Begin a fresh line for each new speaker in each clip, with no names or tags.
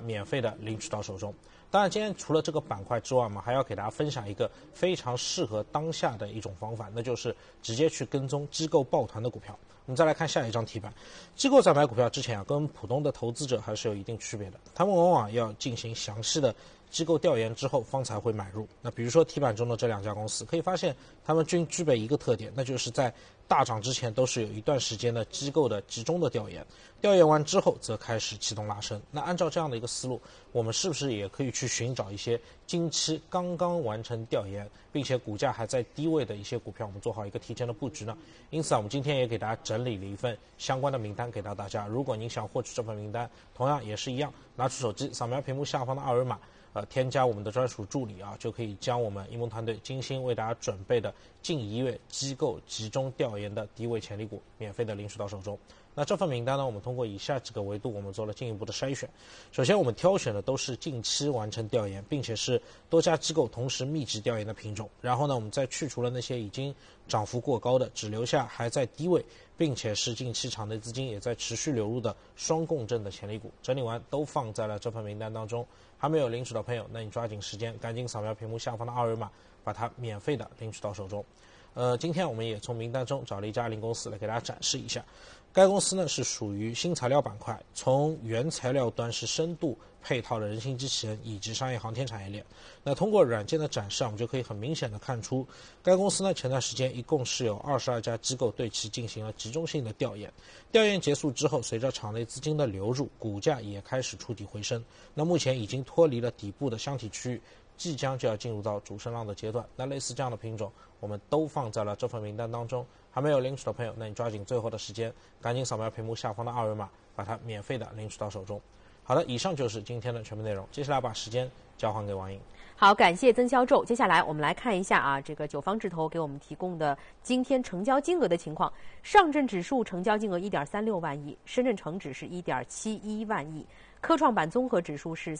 免费的领取到手中。当然，今天除了这个板块之外，我们还要给大家分享一个非常适合当下的一种方法，那就是直接去跟踪机构抱团的股票。我们再来看下一张题板，机构在买股票之前跟普通的投资者还是有一定区别的，他们往往要进行详细的机构调研之后方才会买入。那比如说题板中的这2家公司，可以发现他们均具备一个特点，那就是在大涨之前都是有一段时间的机构的集中的调研，调研完之后则开始启动拉升。那按照这样的一个思路，我们是不是也可以去寻找一些近期刚刚完成调研并且股价还在低位的一些股票，我们做好一个提前的布局呢？因此我们今天也给大家整理了一份相关的名单给到大家。如果您想获取这份名单，同样也是一样，拿出手机扫描屏幕下方的2维码，添加我们的专属助理就可以将我们一梦团队精心为大家准备的近1月机构集中调研的低位潜力股免费的领取到手中。那这份名单呢，我们通过以下几个维度我们做了进一步的筛选。首先我们挑选的都是近期完成调研并且是多家机构同时密集调研的品种，然后呢我们再去除了那些已经涨幅过高的，只留下还在低位并且是近期场内资金也在持续流入的双共振的潜力股，整理完都放在了这份名单当中。还没有领取的朋友，那你抓紧时间赶紧扫描屏幕下方的2维码，把它免费的领取到手中。今天我们也从名单中找了一家公司来给大家展示一下。该公司呢是属于新材料板块，从原材料端是深度配套的人形机器人以及商业航天产业链。那通过软件的展示，我们就可以很明显的看出，该公司呢前段时间一共是有22家机构对其进行了集中性的调研。调研结束之后，随着场内资金的流入，股价也开始触底回升。那目前已经脱离了底部的箱体区域，即将就要进入到主升浪的阶段。那类似这样的品种，我们都放在了这份名单当中。还没有领取的朋友，那你抓紧最后的时间，赶紧扫描屏幕下方的2维码，把它免费的领取到手中。好的，以上就是今天的全部内容。接下来把时间交还给王莹。
好，感谢曾销售。接下来我们来看一下这个九方智投给我们提供的今天成交金额的情况。上证指数成交金额1.36万亿，深圳成指是1.71万亿，科创板综合指数是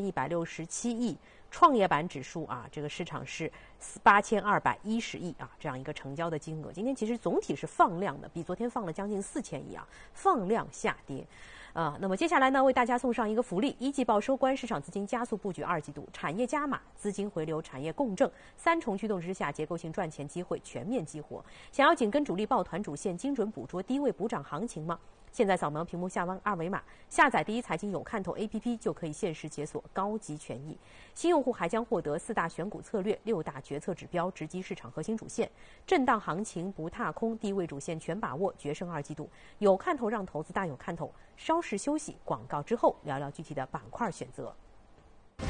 4167亿，创业板指数这个市场是8210亿这样一个成交的金额。今天其实总体是放量的，比昨天放了将近4000亿放量下跌。那么接下来呢，为大家送上一个福利：一季报收官，市场资金加速布局2季度，产业加码，资金回流，产业共振，3重驱动之下，结构性赚钱机会全面激活。想要紧跟主力抱团主线，精准捕捉低位补涨行情吗？现在扫描屏幕下方2维码，下载第一财经有看头 APP 就可以限时解锁高级权益。新用户还将获得4大选股策略、6大决策指标，直击市场核心主线，震荡行情不踏空，低位主线全把握，决胜2季度。有看头让投资大有看头。稍事休息，广告之后聊聊具体的板块选择。